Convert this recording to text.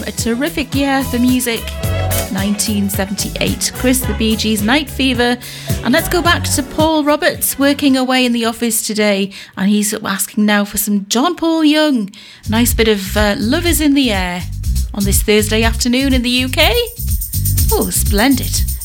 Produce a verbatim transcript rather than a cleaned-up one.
a terrific year for music. nineteen seventy-eight, Chris the Bee Gees, Night Fever. And let's go back to Paul Roberts, working away in the office today, and he's asking now for some John Paul Young. A nice bit of uh, Love Is In The Air on this Thursday afternoon in the U K. Oh, splendid.